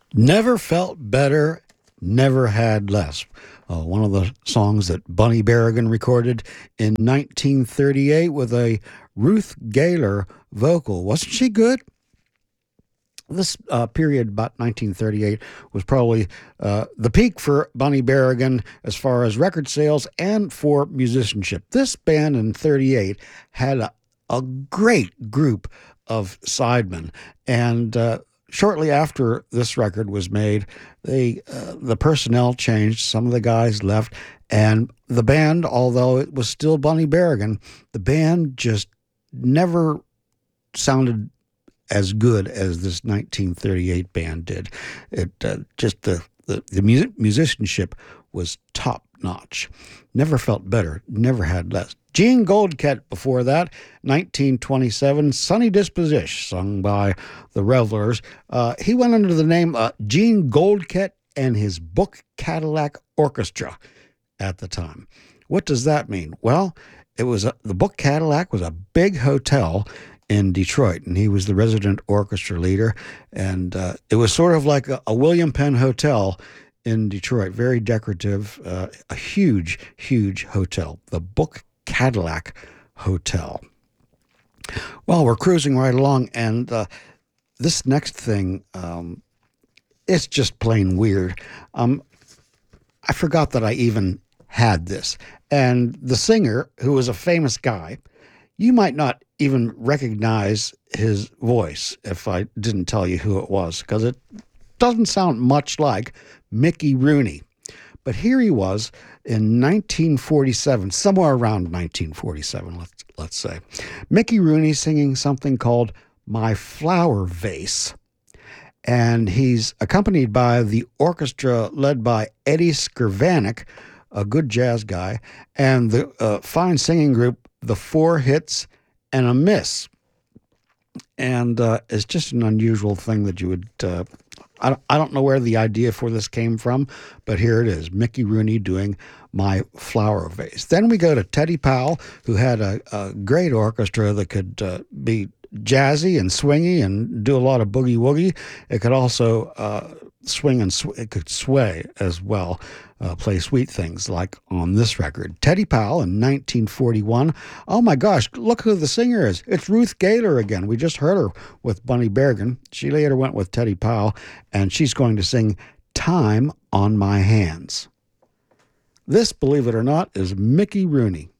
Never felt better, never had less. One of the songs that Bunny Berrigan recorded in 1938 with a Ruth Gaylor vocal. Wasn't she good? This period, about 1938, was probably the peak for Bunny Berrigan as far as record sales and for musicianship. This band in 38 had a great group of sidemen, and shortly after this record was made, the personnel changed. Some of the guys left, and the band, although it was still Bunny Berrigan, the band just never sounded as good as this 1938 band did. It just the musicianship was top notch. Never felt better, never had less. Gene Goldkett before that, 1927, Sunny Disposition, sung by the Revelers. He went under the name Gene Goldkett and his Book Cadillac Orchestra at the time. What does that mean? Well, it was the Book Cadillac was a big hotel in Detroit, and he was the resident orchestra leader, and it was sort of like a William Penn hotel in Detroit, very decorative, a huge, huge hotel, the Book Cadillac Hotel. Well, we're cruising right along, and this next thing, it's just plain weird. I forgot that I even had this, and the singer, who was a famous guy, you might not even recognize his voice if I didn't tell you who it was, because it doesn't sound much like Mickey Rooney. But here he was in 1947, somewhere around 1947, let's say. Mickey Rooney singing something called My Flower Vase. And he's accompanied by the orchestra led by Eddie Skirvanek, a good jazz guy, and the fine singing group, The Four Hits and a Miss. And it's just an unusual thing that you would... I don't know where the idea for this came from, but here it is, Mickey Rooney doing My Flower Vase. Then we go to Teddy Powell, who had a great orchestra that could be jazzy and swingy and do a lot of boogie-woogie. It could also swing and it could sway as well, play sweet things like on this record. Teddy Powell in 1941. Oh my gosh, look who the singer is. It's Ruth Gaylor again. We just heard her with Bunny Berrigan. She later went with Teddy Powell, and she's going to sing Time on My Hands. This, believe it or not, is Mickey Rooney.